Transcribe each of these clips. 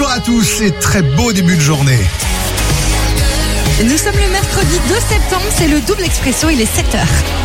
Bonjour à tous et très beau début de journée. Nous sommes le mercredi 2 septembre, c'est le double expresso, il est 7h.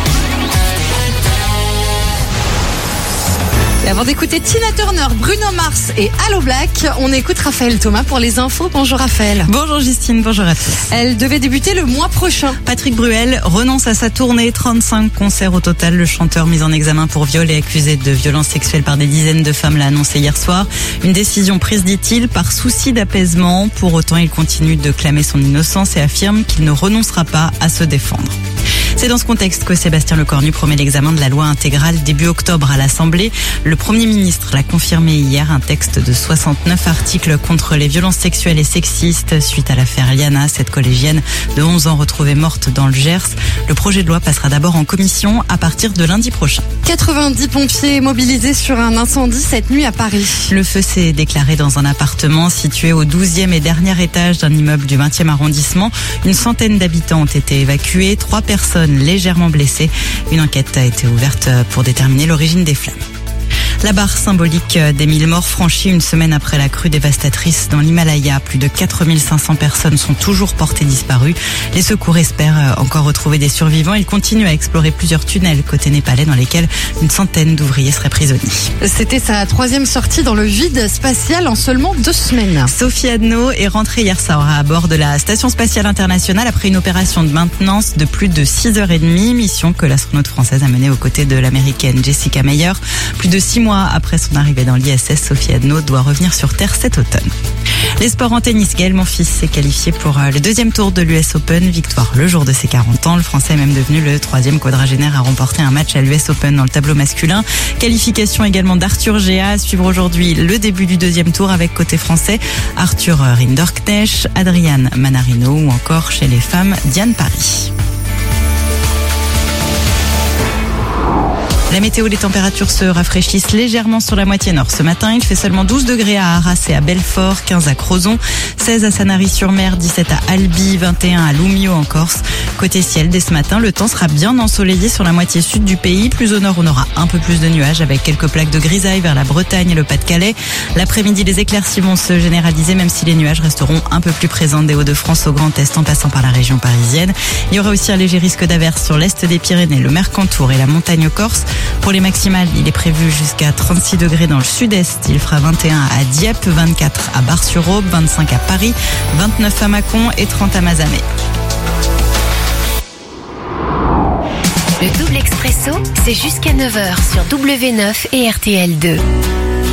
Et avant d'écouter Tina Turner, Bruno Mars et Allo Black, on écoute Raphaël Thomas pour les infos. Bonjour Raphaël. Bonjour Justine, bonjour à tous. Elle devait débuter le mois prochain. Patrick Bruel renonce à sa tournée, 35 concerts au total. Le chanteur mis en examen pour viol et accusé de violences sexuelles par des dizaines de femmes l'a annoncé hier soir. Une décision prise, dit-il, par souci d'apaisement. Pour autant, il continue de clamer son innocence et affirme qu'il ne renoncera pas à se défendre. C'est dans ce contexte que Sébastien Lecornu promet l'examen de la loi intégrale début octobre à l'Assemblée. Le Premier ministre l'a confirmé hier, un texte de 69 articles contre les violences sexuelles et sexistes suite à l'affaire Liana, cette collégienne de 11 ans retrouvée morte dans le Gers. Le projet de loi passera d'abord en commission à partir de lundi prochain. 90 pompiers mobilisés sur un incendie cette nuit à Paris. Le feu s'est déclaré dans un appartement situé au 12e et dernier étage d'un immeuble du 20e arrondissement. Une centaine d'habitants ont été évacués, 3 personnes légèrement blessées. Une enquête a été ouverte pour déterminer l'origine des flammes. La barre symbolique des 1000 morts franchie une semaine après la crue dévastatrice dans l'Himalaya. Plus de 4500 personnes sont toujours portées disparues. Les secours espèrent encore retrouver des survivants. Ils continuent à explorer plusieurs tunnels côté népalais dans lesquels une centaine d'ouvriers seraient prisonniers. C'était sa 3e sortie dans le vide spatial en seulement 2 semaines. Sophie Adno est rentrée hier soir à bord de la Station Spatiale Internationale après une opération de maintenance de plus de 6h30. Mission que l'astronaute française a menée aux côtés de l'américaine Jessica Meyer. Plus de 6 mois après son arrivée dans l'ISS, Sophie Adno doit revenir sur Terre cet automne. Les sports en tennis, Gaël Monfils s'est qualifié pour le 2e tour de l'US Open. Victoire le jour de ses 40 ans. Le Français est même devenu le 3e quadragénaire à remporter un match à l'US Open dans le tableau masculin. Qualification également d'Arthur Géa. À suivre aujourd'hui le début du 2e tour avec côté français Arthur Rinderknecht, Adrian Manarino ou encore chez les femmes Diane Paris. La météo, les températures se rafraîchissent légèrement sur la moitié nord. Ce matin, il fait seulement 12 degrés à Arras et à Belfort, 15 à Crozon, 16 à Sanary-sur-Mer, 17 à Albi, 21 à Loumio en Corse. Côté ciel, dès ce matin, le temps sera bien ensoleillé sur la moitié sud du pays. Plus au nord, on aura un peu plus de nuages avec quelques plaques de grisaille vers la Bretagne et le Pas-de-Calais. L'après-midi, les éclaircies vont se généraliser, même si les nuages resteront un peu plus présents des Hauts-de-France au Grand Est en passant par la région parisienne. Il y aura aussi un léger risque d'averse sur l'est des Pyrénées, le Mercantour et la montagne corse. Pour les maximales, il est prévu jusqu'à 36 degrés dans le sud-est. Il fera 21 à Dieppe, 24 à Bar-sur-Aube, 25 à Paris, 29 à Mâcon et 30 à Mazamet. Le double expresso, c'est jusqu'à 9h sur W9 et RTL2.